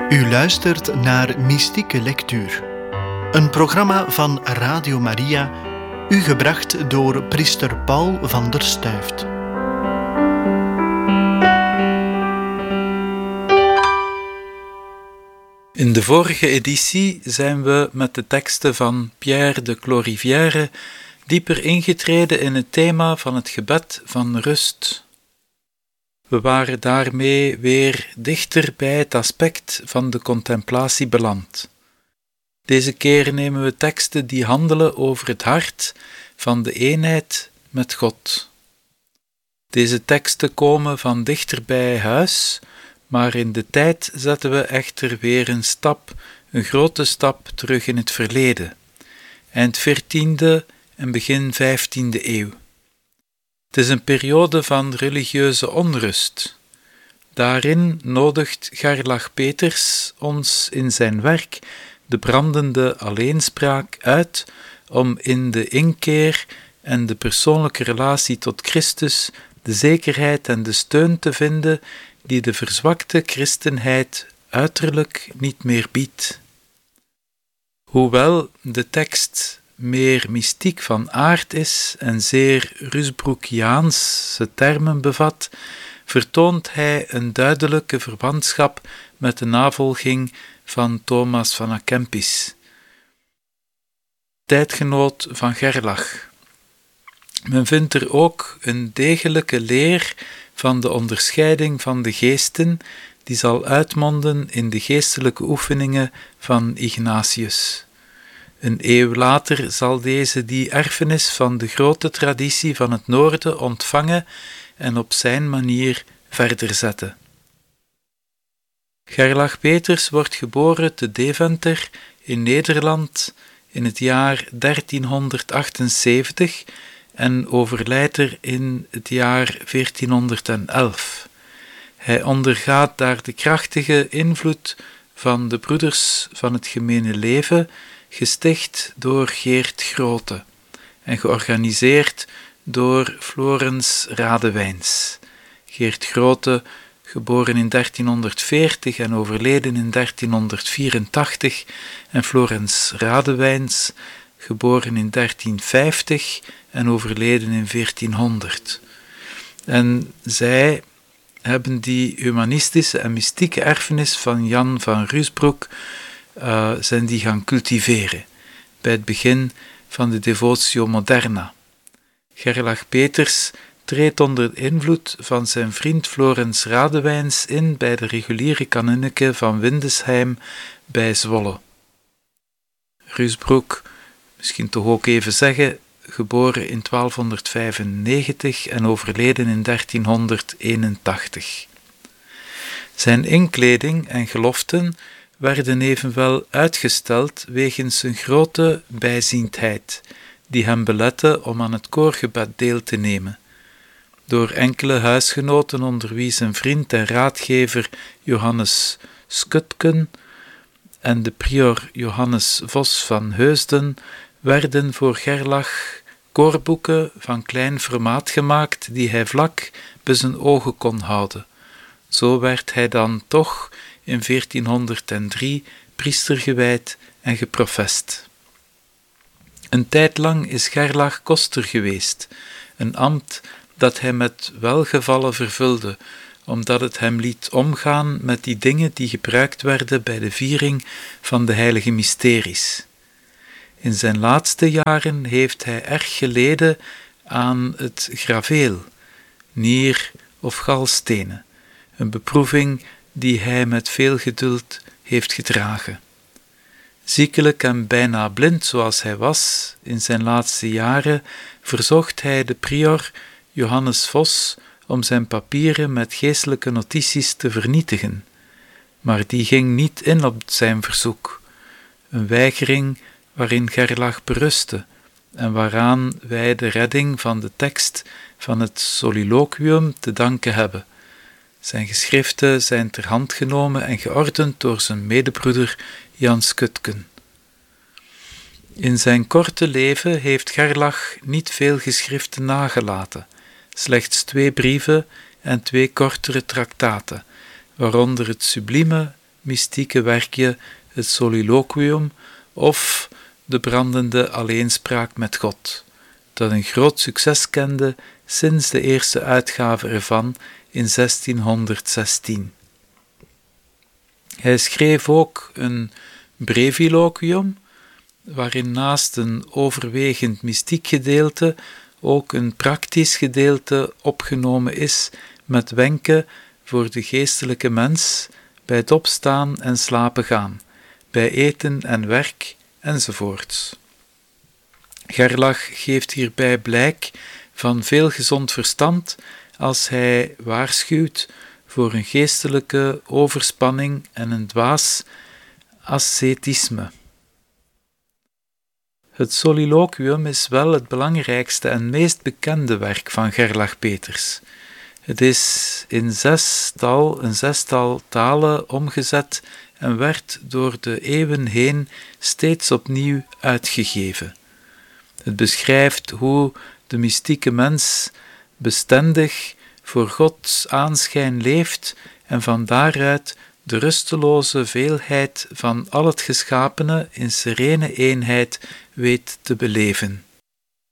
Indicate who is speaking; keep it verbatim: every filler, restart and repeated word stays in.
Speaker 1: U luistert naar Mystieke Lectuur, een programma van Radio Maria, u gebracht door priester Paul van der Stuyft.
Speaker 2: In de vorige editie zijn we met de teksten van Pierre de Clorivière dieper ingetreden in het thema van het gebed van rust. We waren daarmee weer dichter bij het aspect van de contemplatie beland. Deze keer nemen we teksten die handelen over het hart van de eenheid met God. Deze teksten komen van dichter bij huis, maar in de tijd zetten we echter weer een stap, een grote stap terug in het verleden, eind veertiende en begin vijftiende eeuw. Het is een periode van religieuze onrust. Daarin nodigt Gerlach Peters ons in zijn werk de brandende alleenspraak uit om in de inkeer en de persoonlijke relatie tot Christus de zekerheid en de steun te vinden die de verzwakte christenheid uiterlijk niet meer biedt. Hoewel de tekst meer mystiek van aard is en zeer Rusbroekiaanse termen bevat, vertoont hij een duidelijke verwantschap met de navolging van Thomas van A Kempis, tijdgenoot van Gerlach. Men vindt er ook een degelijke leer van de onderscheiding van de geesten, die zal uitmonden in de geestelijke oefeningen van Ignatius. Een eeuw later zal deze die erfenis van de grote traditie van het noorden ontvangen en op zijn manier verder zetten. Gerlach Peters wordt geboren te Deventer in Nederland in het jaar dertienhonderdachtenzeventig en overlijdt er in het jaar veertienhonderdelf. Hij ondergaat daar de krachtige invloed van de broeders van het gemene leven, gesticht door Geert Grote en georganiseerd door Florens Radewijns. Geert Grote, geboren in dertienhonderdveertig en overleden in dertienhonderdvierentachtig, en Florens Radewijns, geboren in dertienhonderdvijftig en overleden in veertienhonderd. En zij hebben die humanistische en mystieke erfenis van Jan van Ruysbroek Uh, zijn die gaan cultiveren bij het begin van de Devotio Moderna. Gerlach Peters treedt onder de invloed van zijn vriend Florens Radewijns in bij de reguliere kanunniken van Windesheim bij Zwolle. Ruysbroek, misschien toch ook even zeggen, geboren in twaalfhonderdvijfennegentig en overleden in dertienhonderdeenentachtig. Zijn inkleding en geloften werden evenwel uitgesteld wegens zijn grote bijziendheid, die hem belette om aan het koorgebed deel te nemen. Door enkele huisgenoten, onder wie zijn vriend en raadgever Johannes Skutken en de prior Johannes Vos van Heusden, werden voor Gerlach koorboeken van klein formaat gemaakt die hij vlak bij zijn ogen kon houden. Zo werd hij dan toch in veertienhonderddrie priester gewijd en geprofest. Een tijd lang is Gerlach koster geweest, een ambt dat hij met welgevallen vervulde, omdat het hem liet omgaan met die dingen die gebruikt werden bij de viering van de heilige mysteries. In zijn laatste jaren heeft hij erg geleden aan het graveel, nier- of galstenen, een beproeving die hij met veel geduld heeft gedragen. Ziekelijk en bijna blind zoals hij was in zijn laatste jaren, verzocht hij de prior Johannes Vos om zijn papieren met geestelijke notities te vernietigen, maar die ging niet in op zijn verzoek, een weigering waarin Gerlach berustte en waaraan wij de redding van de tekst van het soliloquium te danken hebben. Zijn geschriften zijn ter hand genomen en geordend door zijn medebroeder Jan Skutken. In zijn korte leven heeft Gerlach niet veel geschriften nagelaten, slechts twee brieven en twee kortere traktaten, waaronder het sublieme mystieke werkje het Soliloquium of de brandende alleenspraak met God, dat een groot succes kende sinds de eerste uitgave ervan in zestienhonderdzestien. Hij schreef ook een breviloquium, waarin naast een overwegend mystiek gedeelte ook een praktisch gedeelte opgenomen is met wenken voor de geestelijke mens bij het opstaan en slapen gaan, bij eten en werk enzovoorts. Gerlach geeft hierbij blijk van veel gezond verstand als hij waarschuwt voor een geestelijke overspanning en een dwaas ascetisme. Het Soliloquium is wel het belangrijkste en meest bekende werk van Gerlach Peters. Het is in zestal, een zestal talen omgezet en werd door de eeuwen heen steeds opnieuw uitgegeven. Het beschrijft hoe de mystieke mens bestendig voor Gods aanschijn leeft en van daaruit de rusteloze veelheid van al het geschapene in serene eenheid weet te beleven.